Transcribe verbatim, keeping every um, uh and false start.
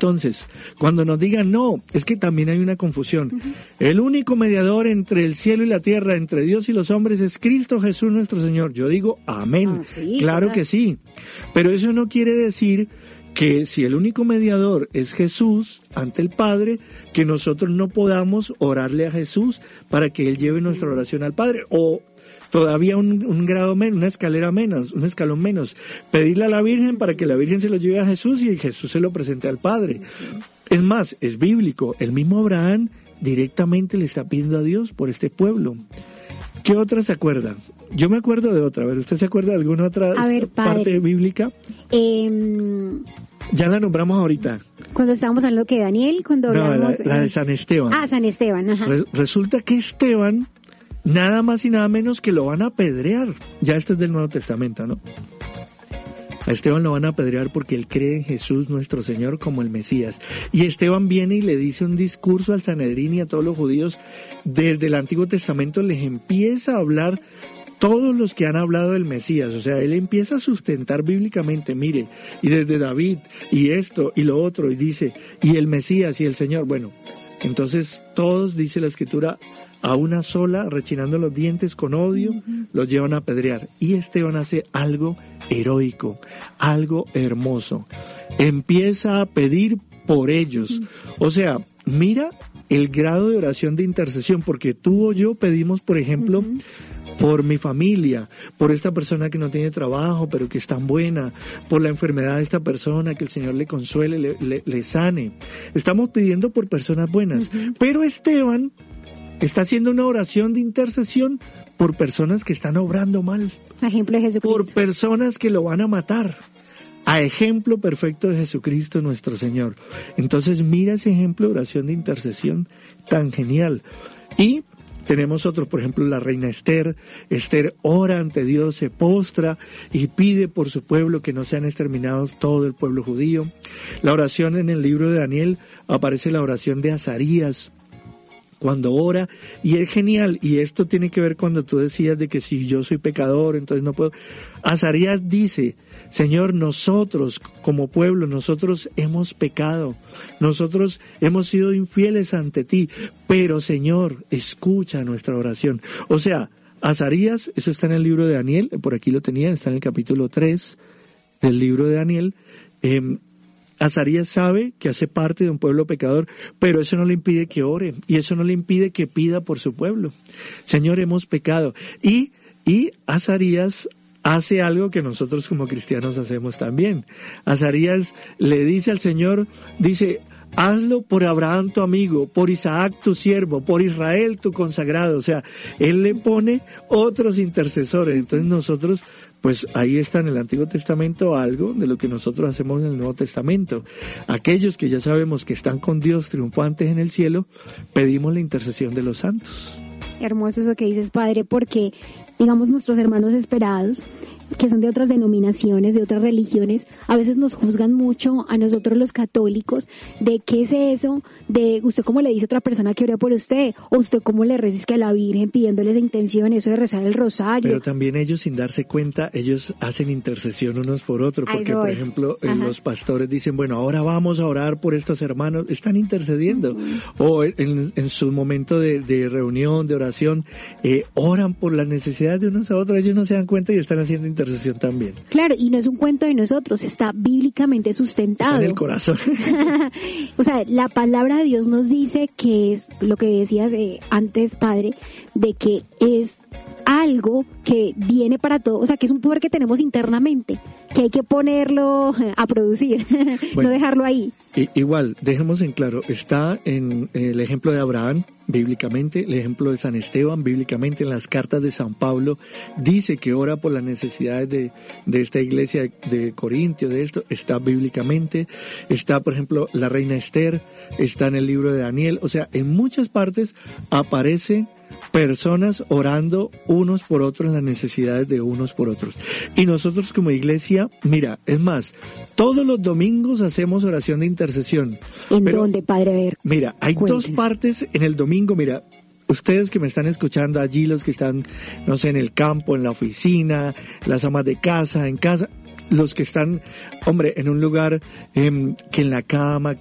Entonces, cuando nos digan no, es que también hay una confusión. Uh-huh. El único mediador entre el cielo y la tierra, entre Dios y los hombres, es Cristo Jesús nuestro Señor. Yo digo amén. Ah, sí, claro ¿verdad? Que sí. Pero eso no quiere decir que si el único mediador es Jesús ante el Padre, que nosotros no podamos orarle a Jesús para que Él lleve nuestra oración al Padre. O todavía un, un grado menos, una escalera menos, un escalón menos. Pedirle a la Virgen para que la Virgen se lo lleve a Jesús y Jesús se lo presente al Padre. Es más, es bíblico. El mismo Abraham directamente le está pidiendo a Dios por este pueblo. ¿Qué otra se acuerda? Yo me acuerdo de otra. A ver, ¿usted se acuerda de alguna otra a ver, parte bíblica? Eh... Ya la nombramos ahorita. Cuando estábamos hablando que Daniel, cuando no, hablamos... la, la de San Esteban. Ah, San Esteban, ajá. Re- resulta que Esteban, nada más y nada menos que lo van a apedrear. Ya este es del Nuevo Testamento, ¿no? A Esteban lo van a apedrear porque él cree en Jesús nuestro Señor como el Mesías. Y Esteban viene y le dice un discurso al Sanedrín y a todos los judíos. Desde el Antiguo Testamento les empieza a hablar todos los que han hablado del Mesías. O sea, él empieza a sustentar bíblicamente, mire, y desde David, y esto, y lo otro, y dice, y el Mesías, y el Señor. Bueno, entonces todos, dice la Escritura, a una sola, rechinando los dientes con odio, uh-huh. los llevan a apedrear. Y Esteban hace algo heroico, algo hermoso. Empieza a pedir por ellos. Uh-huh. O sea, mira el grado de oración de intercesión, porque tú o yo pedimos, por ejemplo, uh-huh. por mi familia, por esta persona que no tiene trabajo, pero que es tan buena, por la enfermedad de esta persona, que el Señor le consuele, le, le, le sane. Estamos pidiendo por personas buenas. Uh-huh. Pero Esteban está haciendo una oración de intercesión por personas que están obrando mal. Ejemplo de Jesucristo. Por personas que lo van a matar. A ejemplo perfecto de Jesucristo nuestro Señor. Entonces mira ese ejemplo de oración de intercesión tan genial. Y tenemos otros, por ejemplo, la reina Esther. Esther ora ante Dios, se postra y pide por su pueblo que no sean exterminados todo el pueblo judío. La oración en el libro de Daniel, aparece la oración de Azarías, cuando ora, y es genial, y esto tiene que ver cuando tú decías de que si yo soy pecador, entonces no puedo. Azarías dice, Señor, nosotros como pueblo, nosotros hemos pecado, nosotros hemos sido infieles ante ti, pero Señor, escucha nuestra oración. O sea, Azarías, eso está en el libro de Daniel, por aquí lo tenía, está en el capítulo tres del libro de Daniel. eh, Azarías sabe que hace parte de un pueblo pecador, pero eso no le impide que ore, y eso no le impide que pida por su pueblo. Señor, hemos pecado. Y, y Azarías hace algo que nosotros como cristianos hacemos también. Azarías le dice al Señor, dice, hazlo por Abraham tu amigo, por Isaac tu siervo, por Israel tu consagrado. O sea, Él le pone otros intercesores. Entonces nosotros, pues ahí está en el Antiguo Testamento algo de lo que nosotros hacemos en el Nuevo Testamento. Aquellos que ya sabemos que están con Dios triunfantes en el cielo, pedimos la intercesión de los santos. Hermoso eso que dices, Padre, porque, digamos, nuestros hermanos esperados, que son de otras denominaciones, de otras religiones, a veces nos juzgan mucho a nosotros los católicos de qué es eso, de usted cómo le dice a otra persona que ore por usted, o usted cómo le reza a la Virgen pidiéndole esa intención, eso de rezar el rosario. Pero también ellos, sin darse cuenta, ellos hacen intercesión unos por otros, porque por ejemplo eh, los pastores dicen, bueno, ahora vamos a orar por estos hermanos, están intercediendo, uh-huh. o en, en su momento de, de reunión, de oración, eh, oran por las necesidades de unos a otros, ellos no se dan cuenta y están haciendo intercesión también. Claro, y no es un cuento de nosotros, está bíblicamente sustentado. Está en el corazón. O sea, la palabra de Dios nos dice que es lo que decías de, antes, Padre, de que es algo que viene para todo, o sea, que es un poder que tenemos internamente, que hay que ponerlo a producir, bueno, no dejarlo ahí. Igual, dejemos en claro, está en el ejemplo de Abraham, bíblicamente, el ejemplo de San Esteban, bíblicamente, en las cartas de San Pablo, dice que ora por las necesidades de, de esta iglesia de Corintio, de esto, está bíblicamente, está, por ejemplo, la reina Esther, está en el libro de Daniel, o sea, en muchas partes aparece personas orando unos por otros en las necesidades de unos por otros. Y nosotros como iglesia, mira, es más, todos los domingos hacemos oración de intercesión. ¿En pero, dónde, Padre? A ver, mira, hay cuéntenos. dos partes en el domingo, mira. Ustedes que me están escuchando allí, los que están, no sé, en el campo, en la oficina, las amas de casa, en casa, los que están, hombre, en un lugar eh, que en la cama,